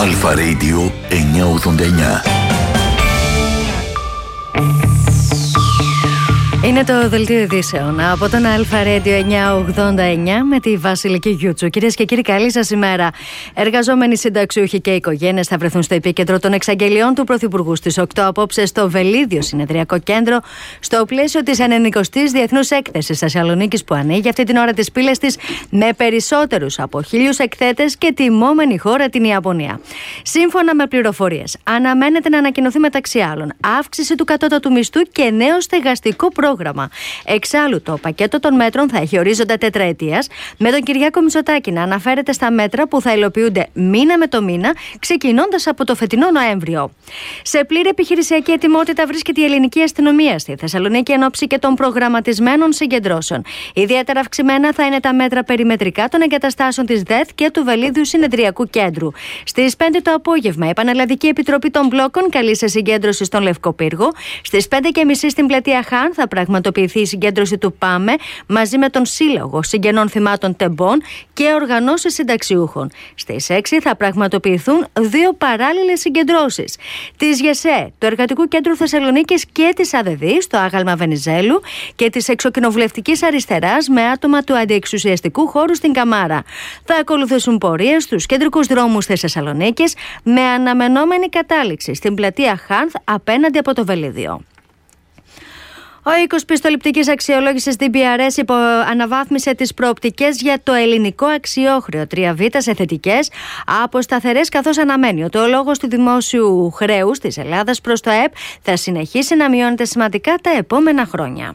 Αλφα Radio 989. Είναι το δελτίο ειδήσεων από τον Αλφα Radio 989 με τη Βασιλική Γιούτσου. Κυρίες και κύριοι, καλή σας ημέρα. Εργαζόμενοι, συνταξιούχοι και οικογένειες θα βρεθούν στο επίκεντρο των εξαγγελιών του Πρωθυπουργού στις 8 απόψε στο Βελίδιο Συνεδριακό Κέντρο, στο πλαίσιο της 90ης Διεθνούς Έκθεσης Θεσσαλονίκης που ανοίγει αυτή την ώρα τις πύλες της με περισσότερους από 1.000 εκθέτες και τιμόμενη χώρα την Ιαπωνία. Σύμφωνα με πληροφορίες, αναμένεται να ανακοινωθεί μεταξύ άλλων αύξηση του κατώτατου μισθού και νέο στεγαστικό πρόγραμμα. Εξάλλου, το πακέτο των μέτρων θα έχει ορίζοντα τετραετίας, με τον Κυριάκο Μητσοτάκη να αναφέρεται στα μέτρα που θα υλοποιούνται μήνα με το μήνα, ξεκινώντας από το φετινό Νοέμβριο. Σε πλήρη επιχειρησιακή ετοιμότητα βρίσκεται η ελληνική αστυνομία στη Θεσσαλονίκη εν ώψη και των προγραμματισμένων συγκεντρώσεων. Ιδιαίτερα αυξημένα θα είναι τα μέτρα περιμετρικά των εγκαταστάσεων της ΔΕΘ και του Βελίδιου Συνεδριακού Κέντρου. Στις 5 το απόγευμα, η Πανελλαδική Επιτροπή των Μπλόκων καλεί σε συγκέντρωση στον Λευκό Πύργο. Στις 5:30 στην πλατεία Χάν θα πραγματοποιηθεί η συγκέντρωση του ΠΑΜΕ μαζί με τον Σύλλογο Συγγενών Θυμάτων Τεμπών και οργανώσεις συνταξιούχων. Στις 6 θα πραγματοποιηθούν 2 παράλληλες συγκεντρώσεις. Της ΓΕΣΕ, του Εργατικού Κέντρου Θεσσαλονίκης και της ΑΔΔ στο Άγαλμα Βενιζέλου και της Εξοκοινοβουλευτικής Αριστεράς με άτομα του Αντιεξουσιαστικού Χώρου στην Καμάρα. Θα ακολουθήσουν πορείες στους κεντρικούς δρόμους της Θεσσαλονίκης με αναμενόμενη κατάληξη στην πλατεία Χάνθ απέναντι από το Βελίδιο. Ο οίκος πιστοληπτικής αξιολόγησης DBRS αναβάθμισε τις προοπτικές για το ελληνικό αξιόχρεο 3β σε θετικές από σταθερές, καθώς αναμένει ότι ο λόγος του δημόσιου χρέους της Ελλάδας προς το ΑΕΠ θα συνεχίσει να μειώνεται σημαντικά τα επόμενα χρόνια.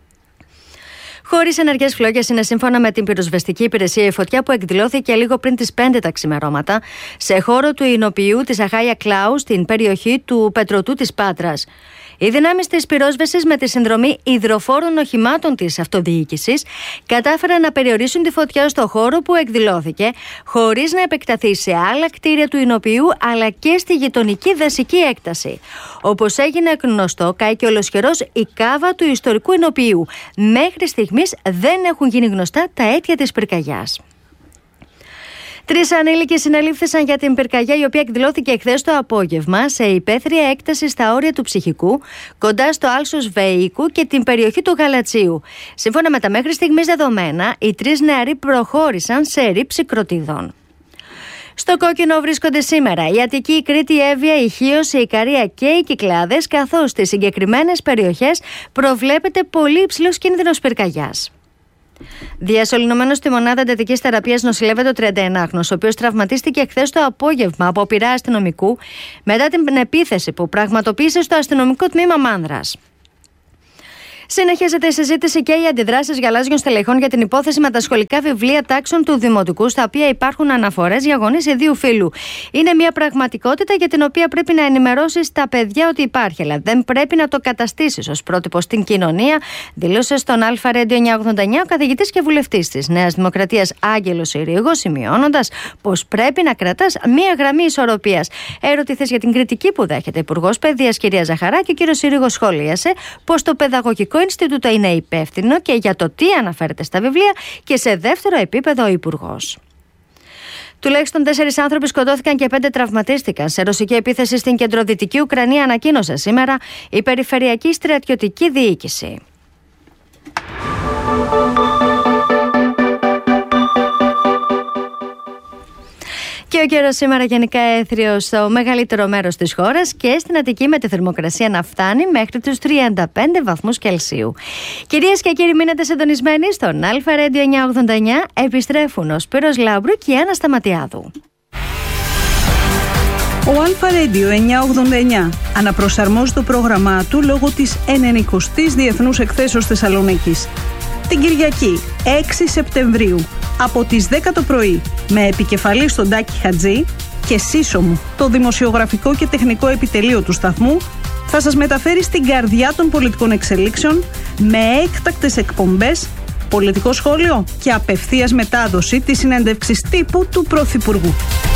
Χωρίς ενεργές φλόγες είναι σύμφωνα με την πυροσβεστική υπηρεσία η φωτιά που εκδηλώθηκε λίγο πριν τις 5 τα ξημερώματα σε χώρο του εινοποιείου της Αχάια Κλάου στην περιοχή του Πετρωτού της Πάτρας. Οι δυνάμεις της πυρόσβεσης με τη συνδρομή υδροφόρων οχημάτων της αυτοδιοίκησης κατάφεραν να περιορίσουν τη φωτιά στο χώρο που εκδηλώθηκε, χωρίς να επεκταθεί σε άλλα κτίρια του εινοποιείου αλλά και στη γειτονική δασική έκταση. Όπως έγινε γνωστό, κάηκε ολοσχερός η κάβα του ιστορικού εινοποιείου. Μέχρι στιγμής δεν έχουν γίνει γνωστά τα αίτια της πυρκαγιάς. 3 ανήλικοι συνελήφθησαν για την πυρκαγιά η οποία εκδηλώθηκε εχθές το απόγευμα σε υπαίθρια έκταση στα όρια του Ψυχικού, κοντά στο άλσος Βεϊκού και την περιοχή του Γαλατσίου. Σύμφωνα με τα μέχρι στιγμής δεδομένα, οι 3 νεαροί προχώρησαν σε ρήψη κροτιδών. Στο κόκκινο βρίσκονται σήμερα η Αττική, η Κρήτη, η Εύβοια, η Χίος, η Ικαρία και οι Κυκλάδες, καθώς στις συγκεκριμένες περιοχές προβλέπεται πολύ υψηλός κίνδυνος πυρκαγιάς. Διασωληνωμένος στη μονάδα εντατικής θεραπείας νοσηλεύεται ο 31χρονος, ο οποίος τραυματίστηκε χθες το απόγευμα από πυρά αστυνομικού μετά την επίθεση που πραγματοποίησε στο αστυνομικό τμήμα Μάνδρας. Συνεχίζεται η συζήτηση και οι αντιδράσεις γαλάζιων στελεχών για την υπόθεση με τα σχολικά βιβλία τάξεων του Δημοτικού, στα οποία υπάρχουν αναφορές για γονείς ιδίου φύλου. Είναι μια πραγματικότητα για την οποία πρέπει να ενημερώσεις τα παιδιά ότι υπάρχει, αλλά δεν πρέπει να το καταστήσεις ως πρότυπο στην κοινωνία, δήλωσε στον Αλφα Radio 989 ο καθηγητής και βουλευτής της Νέας Δημοκρατίας Άγγελος Συρίγος, σημειώνοντας πως πρέπει να κρατάς μια γραμμή ισορροπίας. Ερωτήθης για την κριτική που δέχεται Υπουργός Παιδείας κυρία Ζαχαράκη, ο κ. Συρίγος σχολίασε πως το Παιδαγωγικό Ινστιτούτο είναι υπεύθυνο και για το τι αναφέρεται στα βιβλία και σε δεύτερο επίπεδο ο Υπουργός. Τουλάχιστον 4 άνθρωποι σκοτώθηκαν και 5 τραυματίστηκαν σε ρωσική επίθεση στην κεντροδυτική Ουκρανία, ανακοίνωσε σήμερα η Περιφερειακή Στρατιωτική Διοίκηση. Και ο καιρός σήμερα γενικά έθριος στο μεγαλύτερο μέρος της χώρας και στην Αττική, με τη θερμοκρασία να φτάνει μέχρι τους 35 βαθμούς Κελσίου. Κυρίες και κύριοι, μείνετε συντονισμένοι στον Αλφα Radio 989. Επιστρέφουν ο Σπύρος Λάμπρου και η Άννα Σταματιάδου. Ο Αλφα Radio 989 αναπροσαρμόζει το πρόγραμμά του λόγω της 90ης Διεθνούς Εκθέσεως Θεσσαλονίκης. Την Κυριακή 6 Σεπτεμβρίου από τις 10 το πρωί, με επικεφαλή στον Τάκη Χατζή και σύσσωμο το δημοσιογραφικό και τεχνικό επιτελείο του σταθμού, θα σας μεταφέρει στην καρδιά των πολιτικών εξελίξεων με έκτακτες εκπομπές, πολιτικό σχόλιο και απευθείας μετάδοση της συνέντευξης τύπου του Πρωθυπουργού.